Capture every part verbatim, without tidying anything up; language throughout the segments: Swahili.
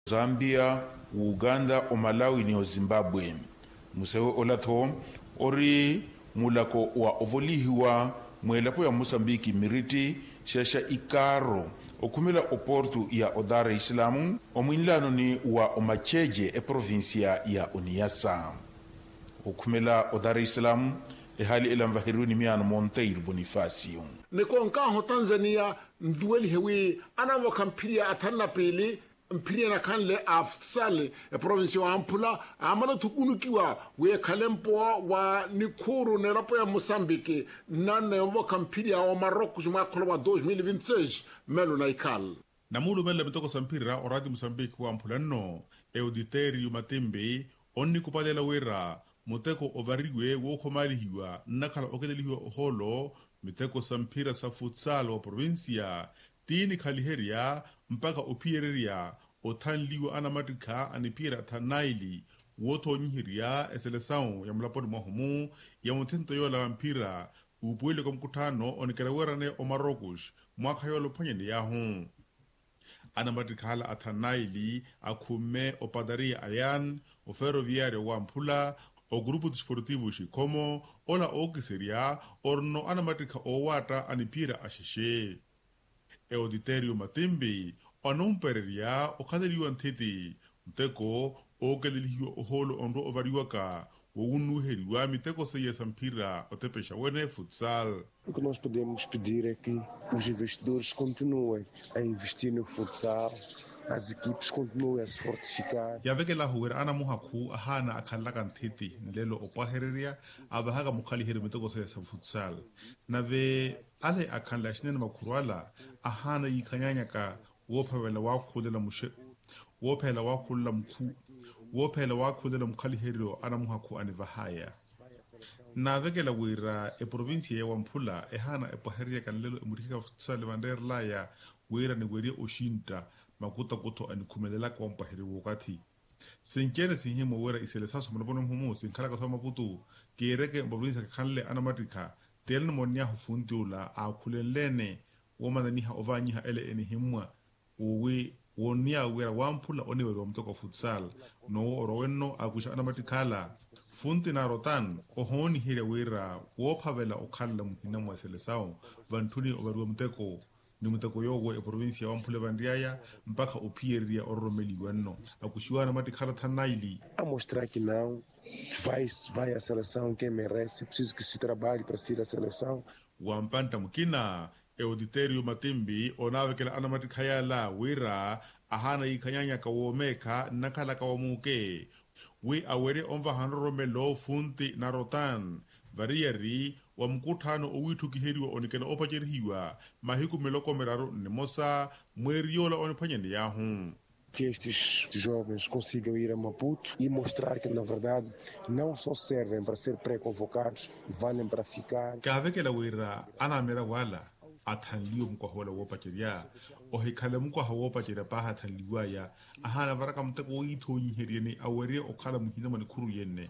Zambia, Uganda, o Malawi ni o Zimbabwe. Musewe olatho ori mulako wa ovolihiwa mwelapo ya Mosambiki miriti shasha ikaro okumila oportu ya Odare Islamu omwinlano ni wa omacheje e provinsia ya Uniasa. Okumila Odare Islamu e hali elamvahiruni miano Monteiro Bonifacio. Nikonkaho Tanzania mdhueli hewi anavoka mpiria atana pili mpiria na kanle afsale e provinsi wa Ampula amana tukunukiwa we kalempo wa Nikuru nerapo ya Mosambiki nane mvoka mpiria wa Marocos mwaka wa dois mil e vinte e seis melo na ikal. Namulu mele mitoko sampira oradi Mosambiki wa Ampula no e auditerio matembe onni kupadela wera muteko ovariwe wo komalihiwa nakala okedelihiwa holo miteko sampira sa futsal wa provincia tini kaliheria mpaka opiereria otanliwa anamatika anipira tanaili woto nyihiria eselesaun ya mlaponi mwahumu ya mutento yola mpira upuele kwa mkutano onikelewerane o Marocos mwaka yolo ponyene yahu anamatika hala atanaili akume opadaria ayan o ferroviario wa Ampula o grupo desportivo Shikomo ola okiseria orno anamatika o wata anipira ashishe e auditerio matembe onompereria o kadeliwa ntete mteko o kadeliwa o holo ondo ovariwaka o unuheriwa miteko seya sampira o tepesha wene futsal. O que nós podemos pedir é que os investidores continuem a investir no futsal, as equipes continuem a se fortificar. Ya veke la huwera ana muhaku ahana akalaka ntete nlelo opahereria abahaga mukhalihere miteko seya sa futsal. Na ve ale akanla shinene makurwala ahana yikanyanyaka wophela wakhulela mushe wophela wakhulela mkhu wophela wakhulela mkhaliherio ana muhaku anivahaya na vekela wira e provinsia ya Ampula ehana epaheria kanlelo emurika futsal vanderlaya wira ni wiri oshinta makuta kuto anikhumelela kwa mpaheri wakati senkene sinhimo wira iselesaso mnabono mhumu sinkhalaka sa maputu kiereke provinsia kanle anamatika telno monya hufundiula akhulenlene womananiha ovanyiha ele enihimwa uwe wonia wira wampula oniwe wa mtoko futsal no orowenno akusha anamatikala funti na rotan ohoni hire wira wophavela okhala muhina mwaselesao vantuni obarua mteko ni mteko yogo e provinsia wa Ampula vandiaya mpaka opieria oromeliwano akushiwa anamatikala thanaili a mostrar que não vai vai a seleção que merece, preciso que se trabalhe para ser a seleção. Wampanta mukina e auditerio matembi onavekela anamatikayala wira ahana ikanyanya kawomeka nakala kawamuke we awere onva hanromelo funti na rotan varieri wa mkutano owithukiheriwa onikela opacherihiwa mahiku meloko meraro nemosa mweriola onipanyende yahu. Que estes jovens consigam ir a Maputo e mostrar que, na verdade, não só servem para ser pré-convocados, valem para ficar. Kavekela wira anamera wala athanliwa mkwahola wopacheria ohikhala mkwaha wopacheria paha thanliwa ya ahana varaka mteko oithonyiheriene awere okhala muhina manikhuru yene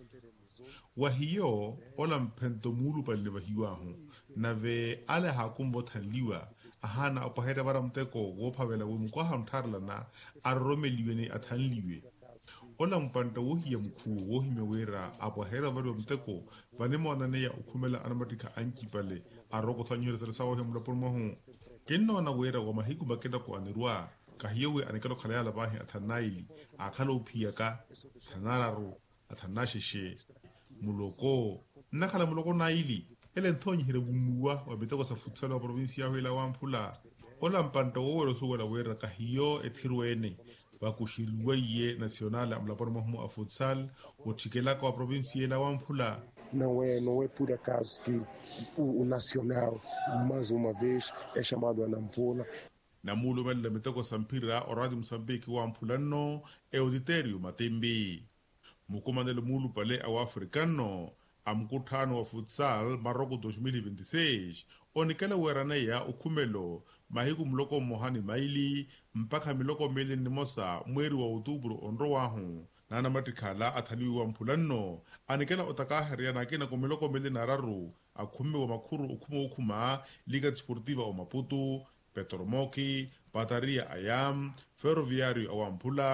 wahiyo ola mpento mulu palile wahiwahu nave ale hakumbo thanliwa ahana opahera vara mteko wophavela wemukwaha mtharla na arromeliwene athanliwe ola mpanta wohiya mkhuo wohime wera apahera vari mteko vanemona ya ukhumela anamatika ankipale aroko thanyere sala sawo hemla pormahu kenno na wera wa mahiku bakeda ko anirwa kahiyewe anekalo khalala bahi athanaili akhalo phiyaka thanararu athanashishe muloko nakhala muloko naili ele nthonyi hire bumuwa wa beteko sa futsal wa provinsia ya Hwela wa Ampula ola mpanta wowero sugola wera kahiyo ethirwene bakushiriwe ye nacional amlapor mahmu a futsal otikelaka wa provinsia ya Ampula. Não é, não é por acaso que o, o nacional mais uma vez é chamado a Nampula. Namulu mele miteko sampira oradi Msambiki wa Ampula no e auditerio matembi mukumandele mulu pale awa africano amkutano wa futsal Maroko dois mil e vinte e seis onikela weraneya ukhumelo mahiku mloko mohani maili mpaka miloko mele nimosa mweri wa outubro onro wahu nana matikhala athaliwa wa Mpulano anikela otakaheria nakina kumiloko mele nararu akhume wa makhuru ukhuma ukhuma Liga Desportiva o Maputo Petromoki, Bataria Ayam, Ferroviário Awampula,